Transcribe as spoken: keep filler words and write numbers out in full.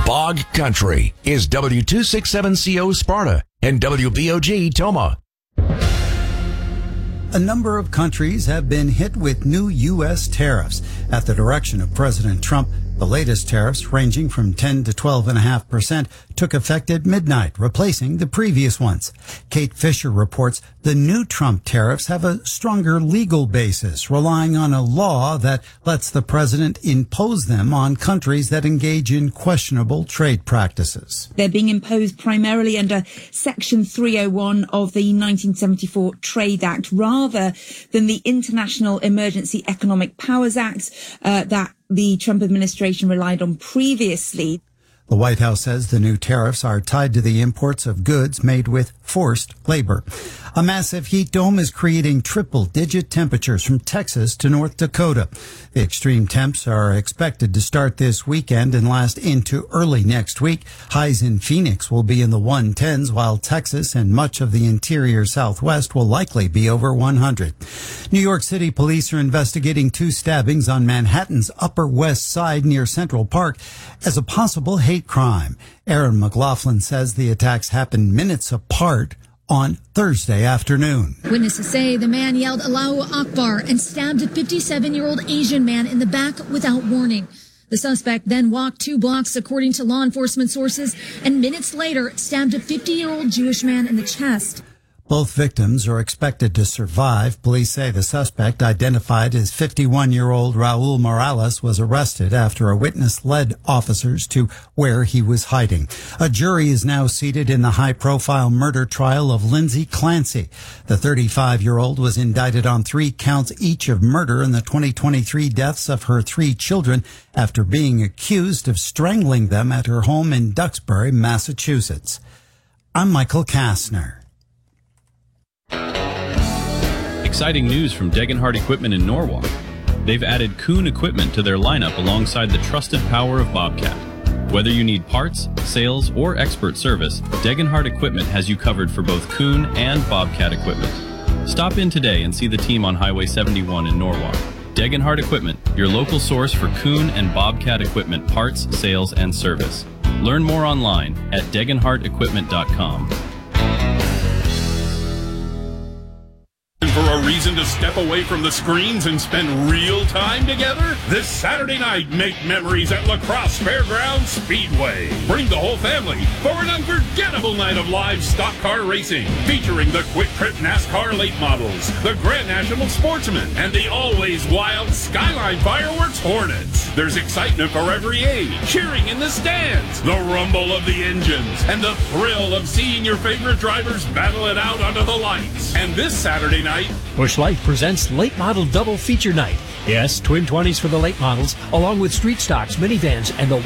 Bog Country is W two sixty-seven C O Sparta and W B O G Toma. A number of countries have been hit with new U S tariffs at the direction of President Trump. The latest tariffs, ranging from ten to twelve point five percent, took effect at midnight, replacing the previous ones. Kate Fisher reports the new Trump tariffs have a stronger legal basis, relying on a law that lets the president impose them on countries that engage in questionable trade practices. They're being imposed primarily under Section three oh one of the nineteen seventy-four Trade Act, rather than the International Emergency Economic Powers Act uh, that the Trump administration relied on previously. The White House says the new tariffs are tied to the imports of goods made with forced labor. A massive heat dome is creating triple-digit temperatures from Texas to North Dakota. The extreme temps are expected to start this weekend and last into early next week. Highs in Phoenix will be in the one tens, while Texas and much of the interior Southwest will likely be over one hundred. New York City police are investigating two stabbings on Manhattan's Upper West Side near Central Park as a possible hate crime. Aaron McLaughlin says the attacks happened minutes apart on Thursday afternoon. Witnesses say the man yelled Allahu Akbar and stabbed a fifty-seven-year-old Asian man in the back without warning. The suspect then walked two blocks, according to law enforcement sources, and minutes later stabbed a fifty-year-old Jewish man in the chest. Both victims are expected to survive. Police say the suspect, identified as fifty-one-year-old Raul Morales, was arrested after a witness led officers to where he was hiding. A jury is now seated in the high-profile murder trial of Lindsay Clancy. The thirty-five-year-old was indicted on three counts each of murder in the twenty twenty-three deaths of her three children after being accused of strangling them at her home in Duxbury, Massachusetts. I'm Michael Kastner. Exciting news from Degenhardt Equipment in Norwalk. They've added Kuhn equipment to their lineup alongside the trusted power of Bobcat. Whether you need parts, sales, or expert service, Degenhardt Equipment has you covered for both Kuhn and Bobcat equipment. Stop in today and see the team on Highway seventy-one in Norwalk. Degenhardt Equipment, your local source for Kuhn and Bobcat equipment parts, sales, and service. Learn more online at degenhardt equipment dot com. For a reason to step away from the screens and spend real time together? This Saturday night, make memories at La Crosse Fairgrounds Speedway. Bring the whole family for an unforgettable night of live stock car racing, featuring the Quick Trip NASCAR late models, the Grand National Sportsman, and the always wild Skyline Fireworks Hornets. There's excitement for every age, cheering in the stands, the rumble of the engines, and the thrill of seeing your favorite drivers battle it out under the lights. And this Saturday night, Busch Light presents Late Model Double Feature Night. Yes, twin twenties for the late models, along with street stocks, minivans, and the